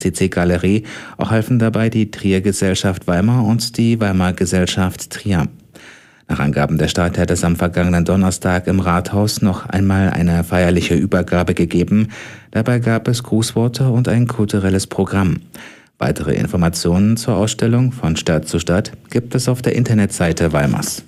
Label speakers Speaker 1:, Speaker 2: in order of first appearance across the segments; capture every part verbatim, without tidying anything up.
Speaker 1: C C-Galerie. Auch halfen dabei die Trier-Gesellschaft Weimar und die Weimar Gesellschaft Trier. Nach Angaben der Stadt hat es am vergangenen Donnerstag im Rathaus noch einmal eine feierliche Übergabe gegeben. Dabei gab es Grußworte und ein kulturelles Programm. Weitere Informationen zur Ausstellung von Stadt zu Stadt gibt es auf der Internetseite Weimars.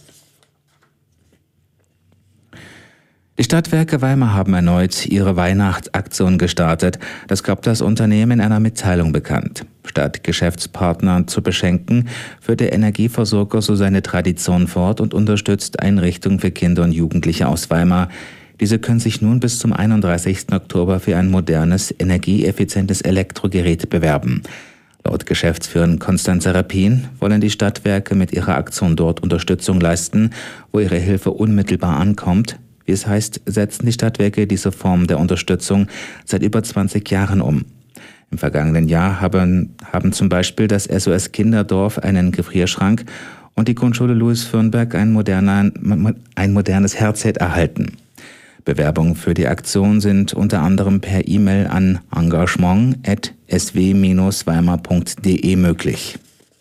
Speaker 1: Die Stadtwerke Weimar haben erneut ihre Weihnachtsaktion gestartet. Das gab das Unternehmen in einer Mitteilung bekannt. Statt Geschäftspartner zu beschenken, führt der Energieversorger so seine Tradition fort und unterstützt Einrichtungen für Kinder und Jugendliche aus Weimar. Diese können sich nun bis zum einunddreißigsten Oktober für ein modernes, energieeffizientes Elektrogerät bewerben. Laut Geschäftsführerin Konstanze Rappin wollen die Stadtwerke mit ihrer Aktion dort Unterstützung leisten, wo ihre Hilfe unmittelbar ankommt. Wie es heißt, setzen die Stadtwerke diese Form der Unterstützung seit über zwanzig Jahren um. Im vergangenen Jahr haben, haben zum Beispiel das S O S Kinderdorf einen Gefrierschrank und die Grundschule Louis Fürnberg ein, moderner, ein modernes Herdset erhalten. Bewerbungen für die Aktion sind unter anderem per E-Mail an engagement at s w dash weimar punkt d e möglich.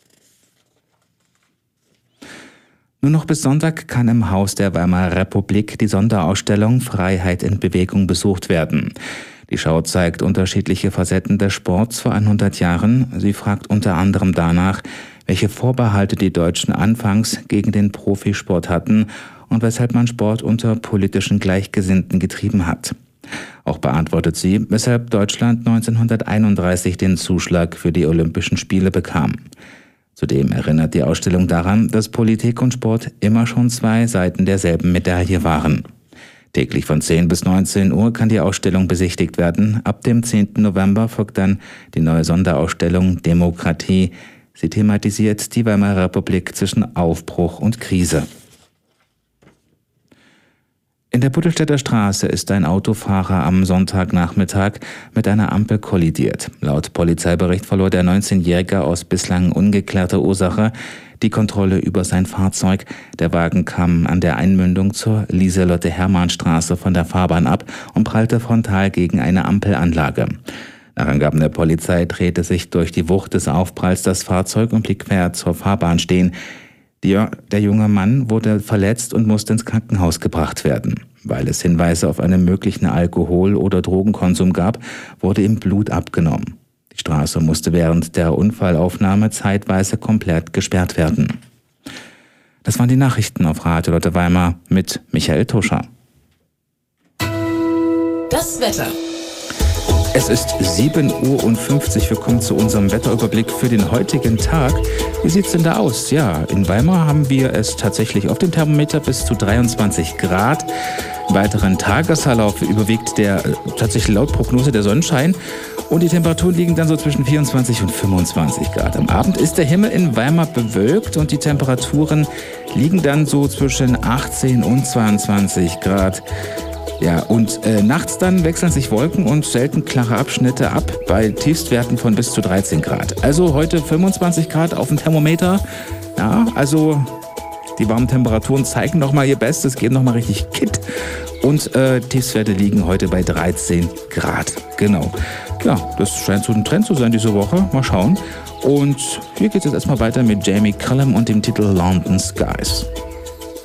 Speaker 1: Nur noch bis Sonntag kann im Haus der Weimarer Republik die Sonderausstellung Freiheit in Bewegung besucht werden. Die Schau zeigt unterschiedliche Facetten des Sports vor hundert Jahren. Sie fragt unter anderem danach, welche Vorbehalte die Deutschen anfangs gegen den Profisport hatten und weshalb man Sport unter politischen Gleichgesinnten getrieben hat. Auch beantwortet sie, weshalb Deutschland neunzehnhunderteinunddreißig den Zuschlag für die Olympischen Spiele bekam. Zudem erinnert die Ausstellung daran, dass Politik und Sport immer schon zwei Seiten derselben Medaille waren. Täglich von zehn bis neunzehn Uhr kann die Ausstellung besichtigt werden. Ab dem zehnten November folgt dann die neue Sonderausstellung Demokratie. Sie thematisiert die Weimarer Republik zwischen Aufbruch und Krise. In der Buttelstädter Straße ist ein Autofahrer am Sonntagnachmittag mit einer Ampel kollidiert. Laut Polizeibericht verlor der neunzehnjährige aus bislang ungeklärter Ursache die Kontrolle über sein Fahrzeug. Der Wagen kam an der Einmündung zur Lieselotte-Hermann-Straße von der Fahrbahn ab und prallte frontal gegen eine Ampelanlage. Nach Angaben der Polizei drehte sich durch die Wucht des Aufpralls das Fahrzeug und blieb quer zur Fahrbahn stehen. Der, der junge Mann wurde verletzt und musste ins Krankenhaus gebracht werden. Weil es Hinweise auf einen möglichen Alkohol- oder Drogenkonsum gab, wurde ihm Blut abgenommen. Die Straße musste während der Unfallaufnahme zeitweise komplett gesperrt werden. Das waren die Nachrichten auf Radio Lotte Weimar mit Michael Tuscher.
Speaker 2: Das Wetter.
Speaker 1: Es ist sieben Uhr fünfzig. Wir kommen zu unserem Wetterüberblick für den heutigen Tag. Wie sieht's denn da aus? Ja, in Weimar haben wir es tatsächlich auf dem Thermometer bis zu dreiundzwanzig Grad. Im weiteren Tagesverlauf überwiegt der äh, tatsächlich laut Prognose der Sonnenschein. Und die Temperaturen liegen dann so zwischen vierundzwanzig und fünfundzwanzig Grad. Am Abend ist der Himmel in Weimar bewölkt und die Temperaturen liegen dann so zwischen achtzehn und zweiundzwanzig Grad. Ja, und äh, nachts dann wechseln sich Wolken und selten klare Abschnitte ab bei Tiefstwerten von bis zu dreizehn Grad. Also heute fünfundzwanzig Grad auf dem Thermometer. Ja, also die warmen Temperaturen zeigen nochmal ihr Bestes, geben nochmal richtig Kitt. Und äh, Tiefstwerte liegen heute bei dreizehn Grad. Genau. Ja, das scheint so ein Trend zu sein diese Woche. Mal schauen. Und hier geht es jetzt erstmal weiter mit Jamie Cullum und dem Titel London Skies.